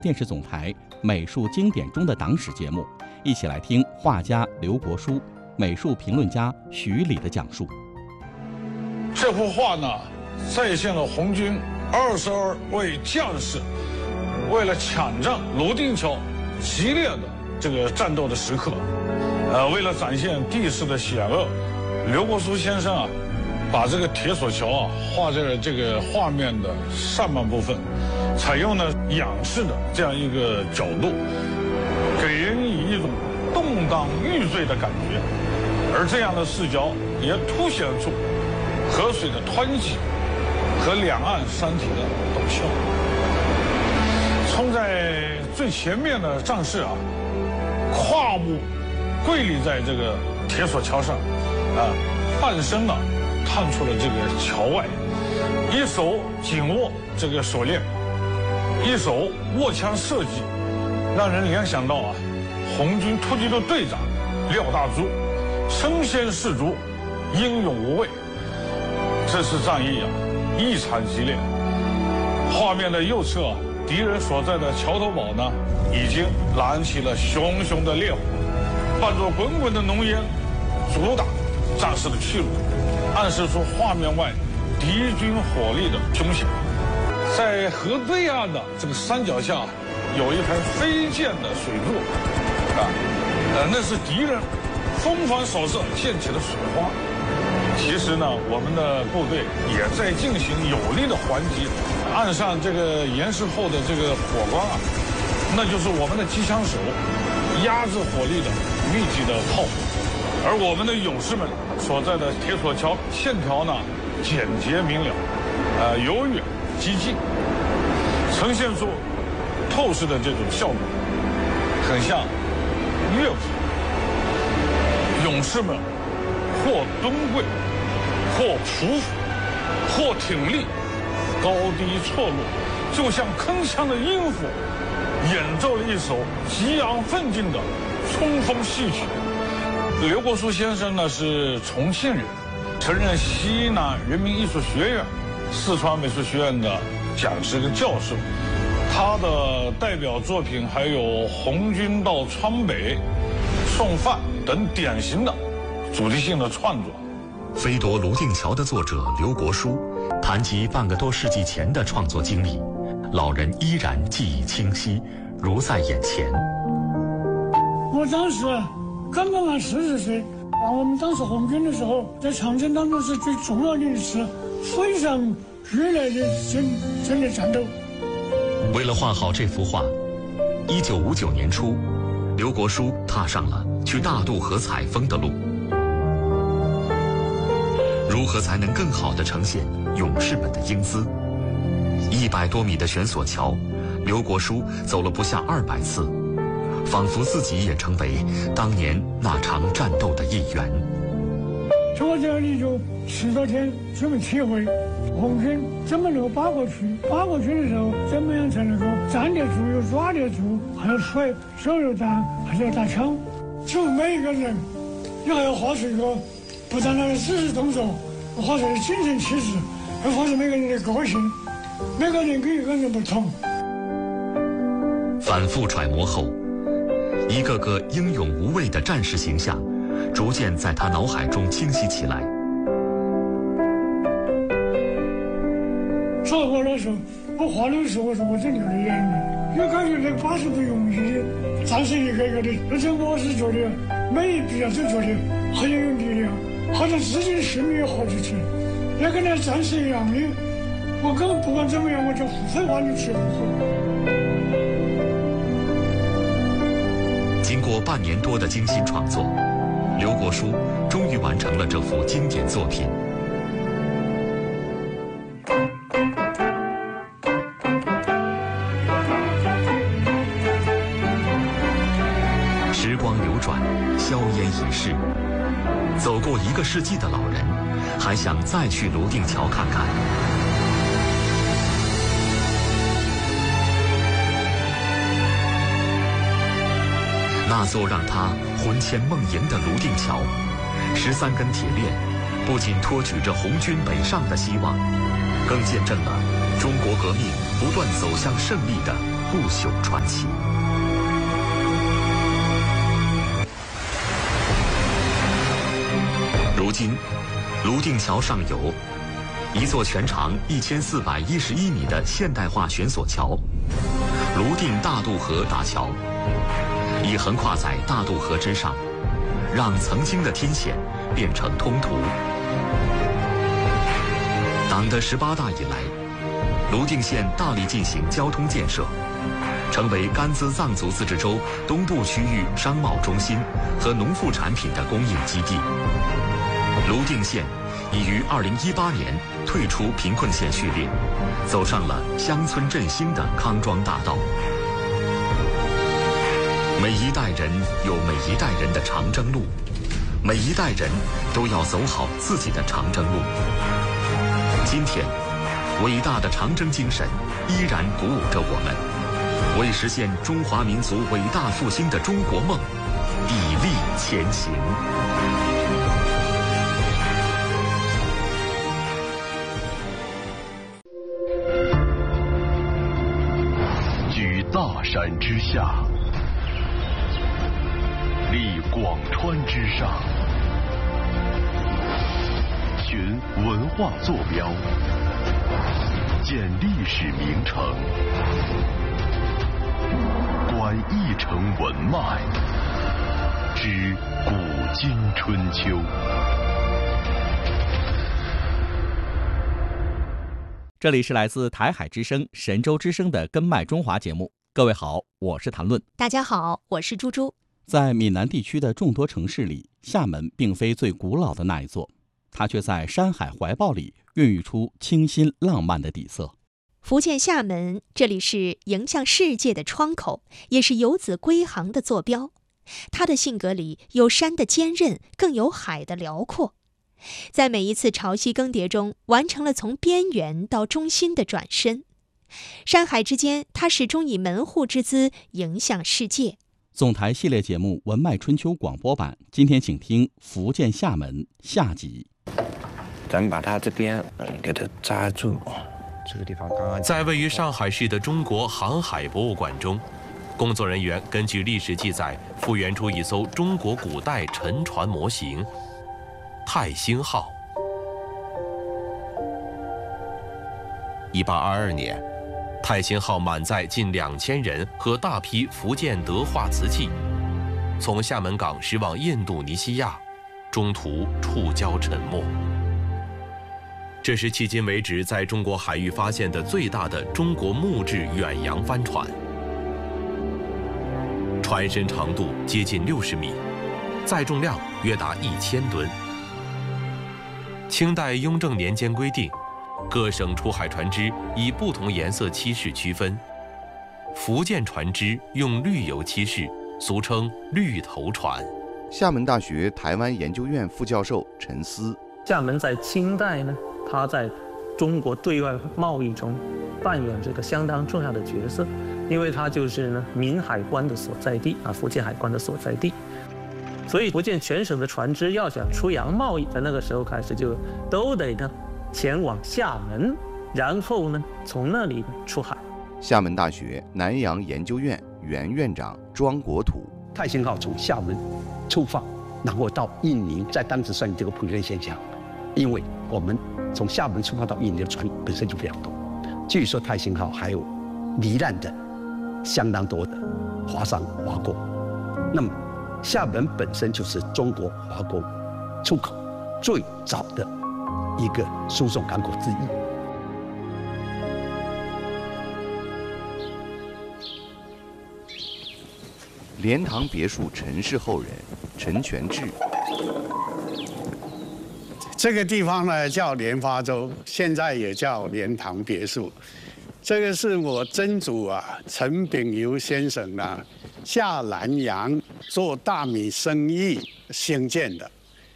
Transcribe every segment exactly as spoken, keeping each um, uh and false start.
电视总台美术经典中的党史节目，一起来听画家刘国书、美术评论家徐礼的讲述。 这幅画呢，再现了红军二十二位将士为了抢占泸定桥激烈的这个战斗的时刻。呃，为了展现地势的险恶，刘国书先生啊，把这个铁索桥啊画在了这个画面的上半部分，采用了仰视的这样一个角度，给人以一种动荡欲坠的感觉。而这样的视角也凸显出河水的湍急和两岸山体的陡峭。冲在最前面的战士啊，胯部跪立在这个铁索桥上，啊，半身呢探出了这个桥外，一手紧握这个锁链，一手握枪射击，让人联想到啊，红军突击队队长廖大珠身先士卒，英勇无畏。这次战役啊，异常激烈。画面的右侧啊，敌人所在的桥头堡呢，已经燃起了熊熊的烈火，伴着滚滚的浓烟，阻挡战士的去路，暗示出画面外敌军火力的凶险。在河对岸的这个山脚下，有一台飞溅的水柱，啊，呃，那是敌人疯狂扫射溅起的水花。其实呢，我们的部队也在进行有力的还击。岸上这个岩石后的这个火光啊，那就是我们的机枪手压制火力的密集的炮火。而我们的勇士们所在的铁索桥线条呢，简洁明了，呃，由远及近，呈现出透视的这种效果，很像乐谱。勇士们或蹲跪，或匍匐，或挺立，高低错落，就像铿锵的音符，演奏了一首激昂奋进的冲锋戏曲。刘国书先生呢是重庆人，曾任西南人民艺术学院四川美术学院的讲师跟教授。他的代表作品还有《红军到川北》《送饭》等典型的主题性的创作。 飞夺泸定桥的作者刘国书谈及半个多世纪前的创作经历，老人依然记忆清晰，如在眼前。 我当时刚刚满四十岁，我们当时红军的时候，在长征当中是最重要的一次非常激烈的真真的战斗。 为了画好这幅画，一九五九年初，刘国书踏上了去大渡河采风的路。如何才能更好地呈现勇士们的英姿？一百多米的悬索桥，刘国书走了不下二百次，仿佛自己也成为当年那场战斗的一员。 坐在这里就十多天，准备体会红军怎么能够扒过去，扒过去的时候怎么样才能够站得住又抓得住，还要甩手榴弹，还是要打枪。就每一个人，你还要画出一个不单单是只是动作，画出精神气质，还画出每个人的个性，每个人跟一个人不同。 反复揣摩后，一个个英勇无畏的战士形象逐渐在他脑海中清晰起来。 说话的时候，我画的时候，我说我真流了眼泪，就感觉这个把是不容易的，战士一个一个的，而且我是觉得每一笔啊，就觉得很有力量，好像自己的性命也活着去，也跟那战士一样的。我更不管怎么样，我就废话你吃不喝。 经过半年多的精心创作，刘国书终于完成了这幅经典作品。时光流转，硝烟已逝，走过一个世纪的老人，还想再去泸定桥看看。那座让他魂牵梦萦的泸定桥，十三根铁链不仅托举着红军北上的希望，更见证了中国革命不断走向胜利的不朽传奇。如今，泸定桥上游一座全长一千四百一十一米的现代化悬索桥——泸定大渡河大桥，已横跨在大渡河之上，让曾经的天险变成通途。党的十八大以来，泸定县大力进行交通建设，成为甘孜藏族自治州东部区域商贸中心和农副产品的供应基地。泸定县已于二零一八年退出贫困县序列，走上了乡村振兴的康庄大道。每一代人有每一代人的长征路，每一代人都要走好自己的长征路。今天，伟大的长征精神依然鼓舞着我们，为实现中华民族伟大复兴的中国梦砥砺前行。 居大山之下，立广川之上，寻文化坐标，建历史名城，观一城文脉，知古今春秋。 这里是来自台海之声、神州之声的根脉中华节目。各位好，我是谭论。 大家好，我是猪猪。 在闽南地区的众多城市里，厦门并非最古老的那一座，它却在山海怀抱里孕育出清新浪漫的底色。 福建厦门，这里是迎向世界的窗口，也是游子归航的坐标。它的性格里有山的坚韧，更有海的辽阔。在每一次潮汐更迭中，完成了从边缘到中心的转身。山海之间，它始终以门户之姿迎向世界。 总台系列节目《文脉春秋》广播版，今天请听福建厦门下集。 咱们把它这边嗯给它扎住。这个地方刚刚在位于上海市的中国航海博物馆中，工作人员根据历史记载复原出一艘中国古代沉船模型泰兴号。一八二二年，泰兴号满载近两千人和大批福建德化瓷器，从厦门港驶往印度尼西亚，中途触礁沉没。这是迄今为止在中国海域发现的最大的中国木质远洋帆船，船身长度接近六十米，载重量约达一千吨。清代雍正年间规定，各省出海船只以不同颜色漆饰区分。福建船只用绿油漆饰，俗称绿头船。 厦门大学台湾研究院副教授陈思， 厦门在清代呢，它在中国对外贸易中扮演这个相当重要的角色，因为它就是呢闽海关的所在地啊，福建海关的所在地。所以福建全省的船只要想出洋贸易，在那个时候开始就都得呢前往厦门，然后呢从那里出海。 厦门大学南洋研究院原院长庄国土， 泰兴号从厦门出发，然后到印尼，在当时算这个普遍现象，因为我们从厦门出发到印尼的船本身就非常多，据说泰兴号还有罹难的相当多的华商华工。那么厦门本身就是中国华工出口最早的一个输送港口之一。 莲塘别墅陈氏后人陈全志， 这个地方呢叫莲花洲，现在也叫莲塘别墅。这个是我曾祖啊陈炳游先生啊下南洋做大米生意兴建的。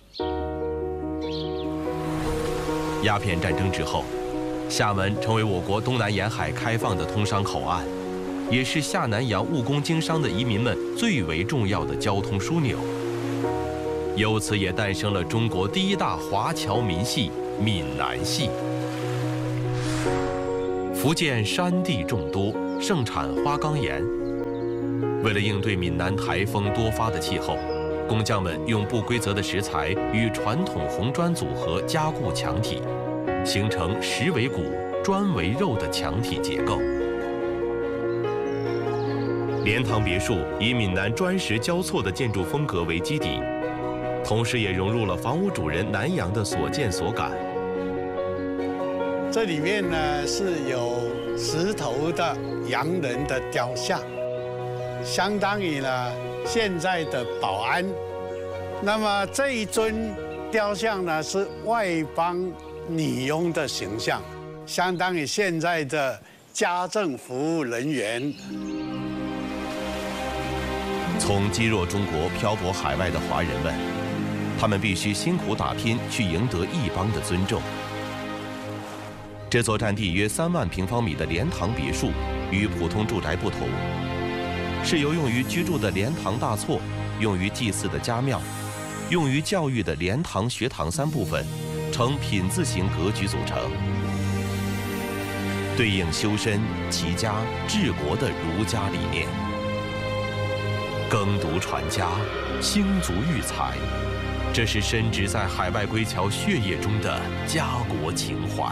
鸦片战争之后，厦门成为我国东南沿海开放的通商口岸，也是下南洋务工经商的移民们最为重要的交通枢纽。由此也诞生了中国第一大华侨民系闽南系。福建山地众多， 盛产花岗岩。为了应对闽南台风多发的气候，工匠们用不规则的石材与传统红砖组合加固墙体，形成石为骨、砖为肉的墙体结构。莲塘别墅以闽南砖石交错的建筑风格为基底，同时也融入了房屋主人南洋的所见所感。 这里面呢是有石头的洋人的雕像，相当于呢现在的保安。那么这一尊雕像呢是外邦女佣的形象，相当于现在的家政服务人员。 从积弱中国漂泊海外的华人们，他们必须辛苦打拼去赢得异邦的尊重。这座占地约三万平方米的莲塘别墅与普通住宅不同，是由用于居住的莲塘大厝、用于祭祀的家庙、用于教育的莲塘学堂三部分呈品字形格局组成，对应修身、齐家、治国的儒家理念。耕读传家，兴族育才，这是深植在海外归侨血液中的家国情怀。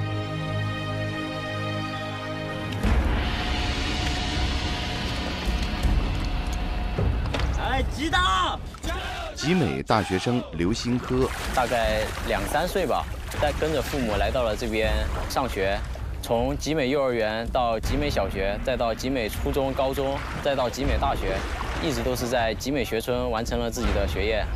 哎，吉大！ 集美大学生刘新科， 大概两三岁吧，带跟着父母来到了这边上学。从集美幼儿园到集美小学，再到集美初中、高中，再到集美大学，一直都是在集美学村完成了自己的学业。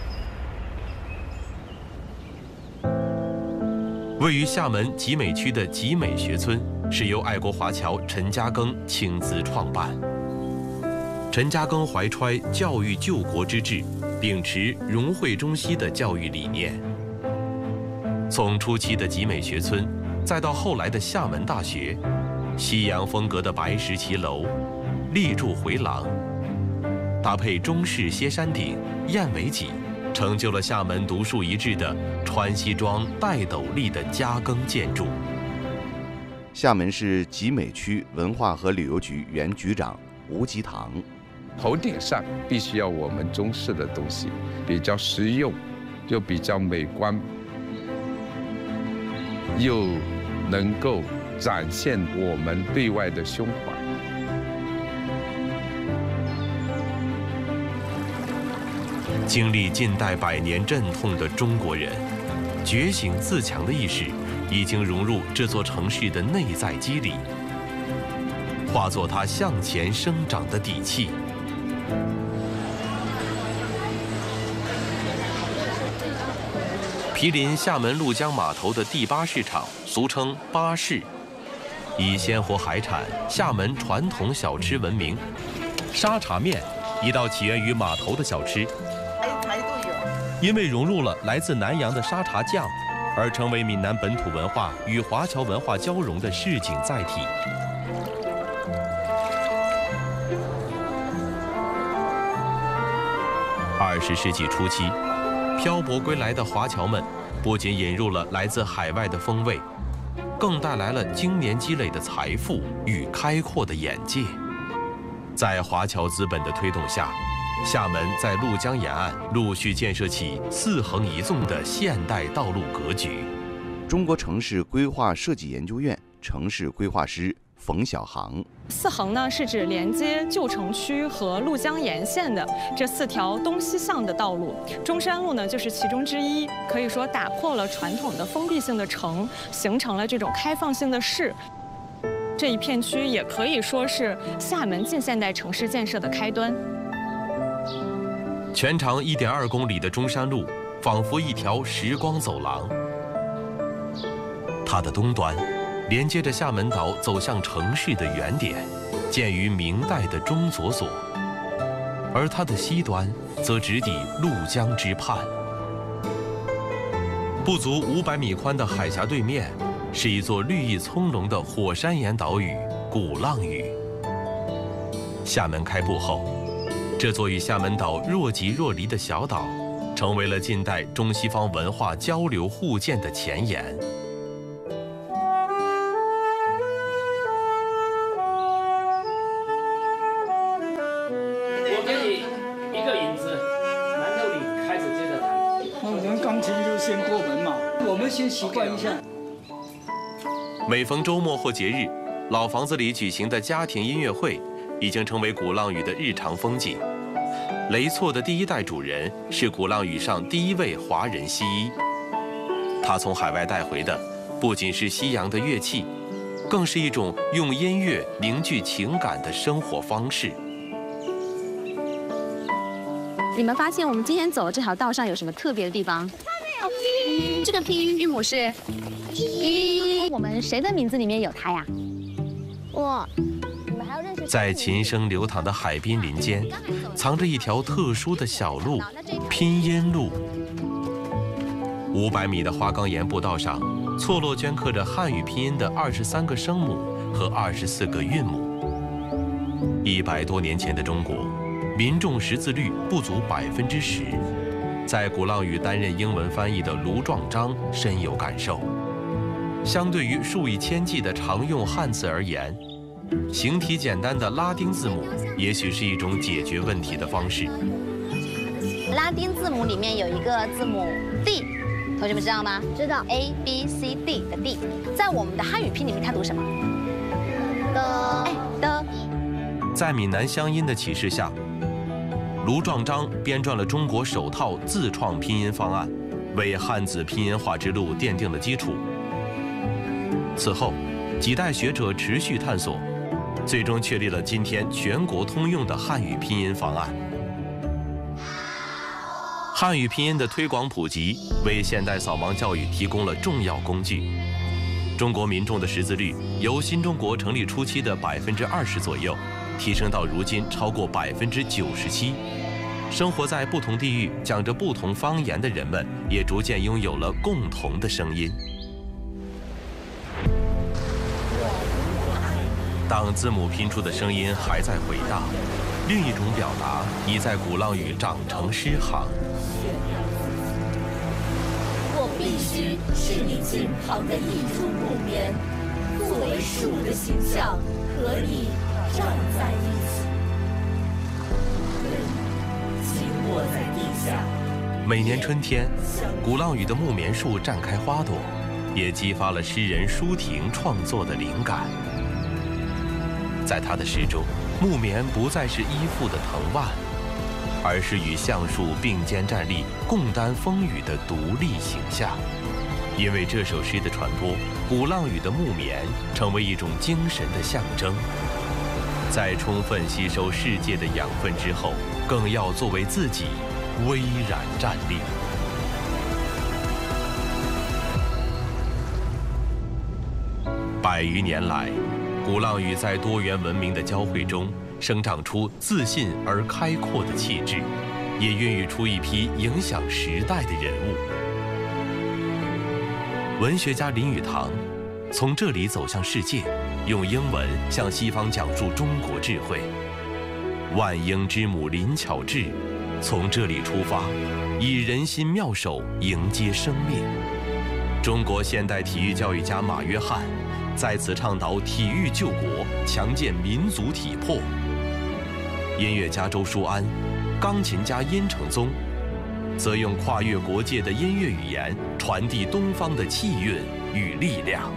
位于厦门集美区的集美学村，是由爱国华侨陈嘉庚亲自创办。陈嘉庚怀揣教育救国之志，秉持融汇中西的教育理念。从初期的集美学村，再到后来的厦门大学，西洋风格的白石骑楼、立柱回廊，搭配中式歇山顶、燕尾脊，成就了厦门独树一帜的穿西装戴斗笠的嘉庚建筑。 厦门市集美区文化和旅游局原局长吴吉堂， 头顶上必须要我们中式的东西，比较实用，又比较美观，又能够展现我们对外的胸怀。 经历近代百年阵痛的中国人，觉醒自强的意识已经融入这座城市的内在肌理，化作它向前生长的底气。毗邻厦门鹭江码头的第八市场，俗称八市，以鲜活海产、厦门传统小吃闻名。沙茶面，一道起源于码头的小吃，因为融入了来自南洋的沙茶酱，而成为闽南本土文化与华侨文化交融的市井载体。二十世纪初期，漂泊归来的华侨们不仅引入了来自海外的风味，更带来了经年积累的财富与开阔的眼界。在华侨资本的推动下，厦门在鹭江沿岸陆续建设起四横一纵的现代道路格局。 中国城市规划设计研究院城市规划师冯小航。 四横呢是指连接旧城区和鹭江沿线的这四条东西向的道路，中山路呢就是其中之一。可以说打破了传统的封闭性的城，形成了这种开放性的市。这一片区也可以说是厦门近现代城市建设的开端。 全长一点二公里的中山路，仿佛一条时光走廊。它的东端连接着厦门岛走向城市的原点，建于明代的钟左所；而它的西端则直抵鹭江之畔。不足五百米宽的海峡对面，是一座绿意葱茏的火山岩岛屿——鼓浪屿。厦门开埠后，这座与厦门岛若即若离的小岛，成为了近代中西方文化交流互鉴的前沿。 要先习惯一下。 每逢周末或节日，老房子里举行的家庭音乐会已经成为鼓浪屿的日常风景。雷措的第一代主人是鼓浪屿上第一位华人西医，他从海外带回的不仅是西洋的乐器，更是一种用音乐凝聚情感的生活方式。 你们发现我们今天走的这条道上有什么特别的地方？哦，这个拼音韵母是一。我们谁的名字里面有它呀？我。 在琴声流淌的海滨林间，藏着一条特殊的小路——拼音路。五百米的花岗岩步道上，错落镌刻着汉语拼音的二十三个声母和二十四个韵母。一百多年前的中国，民众识字率不足百分之十。在鼓浪屿担任英文翻译的卢壮章深有感受。相对于数以千计的常用汉字而言，形体简单的拉丁字母也许是一种解决问题的方式。 拉丁字母里面有一个字母 D， 同学们知道吗？知道。A B C D 的 D， 在我们的汉语拼里面它读什么？的。哎的。 在闽南乡音的启示下，卢壮章编撰了中国首套自创拼音方案，为汉字拼音化之路奠定了基础。此后，几代学者持续探索，最终确立了今天全国通用的汉语拼音方案。汉语拼音的推广普及，为现代扫盲教育提供了重要工具。中国民众的识字率由新中国成立初期的百分之二十左右，提升到如今超过百分之九十七。生活在不同地域、讲着不同方言的人们，也逐渐拥有了共同的声音。当字母拼出的声音还在回荡，另一种表达已在鼓浪屿长成诗行。 我必须是你近旁的一株木棉，作为树的形象和你站在一起，紧握在地下。 每年春天，鼓浪屿的木棉树绽开花朵，也激发了诗人舒婷创作的灵感。在他的诗中，木棉不再是依附的藤蔓，而是与橡树并肩站立、共担风雨的独立形象。因为这首诗的传播，鼓浪屿的木棉成为一种精神的象征。在充分吸收世界的养分之后，更要作为自己巍然站立。百余年来，鼓浪屿在多元文明的交汇中，生长出自信而开阔的气质，也孕育出一批影响时代的人物。文学家林语堂从这里走向世界，用英文向西方讲述中国智慧。万英之母林巧稚从这里出发，以人心妙手迎接生命。中国现代体育教育家马约翰在此倡导体育救国，强健民族体魄。音乐家周书安，钢琴家殷承宗，则用跨越国界的音乐语言传递东方的气韵与力量。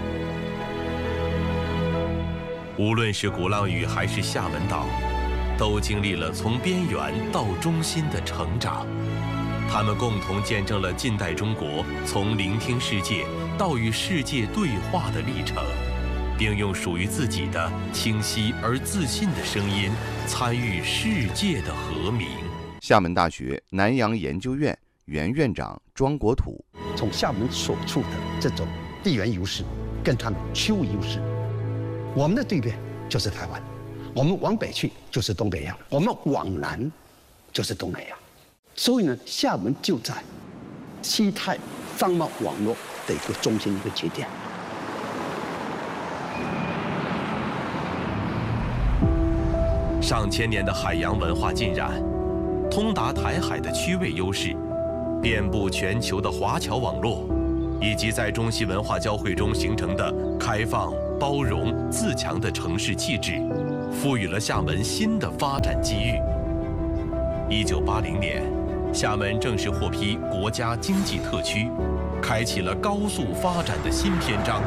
无论是鼓浪屿还是厦门岛，都经历了从边缘到中心的成长。他们共同见证了近代中国从聆听世界到与世界对话的历程，并用属于自己的清晰而自信的声音参与世界的和鸣。 厦门大学南洋研究院原院长庄国土， 从厦门所处的这种地缘优势跟他们区域优势，我们的对面就是台湾，我们往北去就是东北亚，我们往南就是东南亚。所以呢，厦门就在西太商贸网络的一个中心一个节点。 上千年的海洋文化浸染，通达台海的区位优势，遍布全球的华侨网络，以及在中西文化交汇中形成的开放、包容、自强的城市气质，赋予了厦门新的发展机遇。一九八零年，厦门正式获批国家经济特区， 开启了高速发展的新篇章。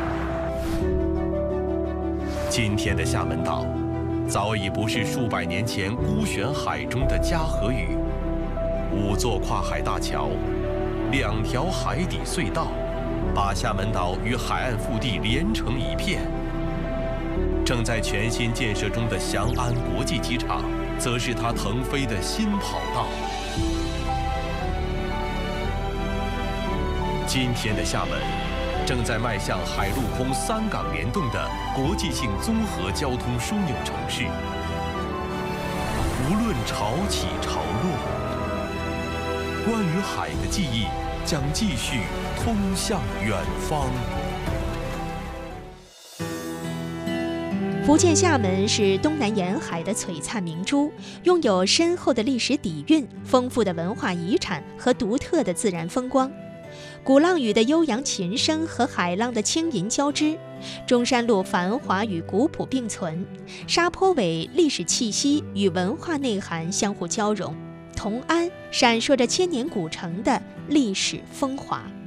今天的厦门岛，早已不是数百年前孤悬海中的嘉禾屿，五座跨海大桥，两条海底隧道，把厦门岛与海岸腹地连成一片。正在全新建设中的翔安国际机场，则是它腾飞的新跑道。今天的厦门，正在迈向海陆空三港联动的国际性综合交通枢纽城市。无论潮起潮落，关于海的记忆将继续通向远方。 福建厦门是东南沿海的璀璨明珠，拥有深厚的历史底蕴、丰富的文化遗产和独特的自然风光。鼓浪屿的悠扬琴声和海浪的轻吟交织，中山路繁华与古朴并存，沙坡尾历史气息与文化内涵相互交融，同安闪烁着千年古城的历史风华。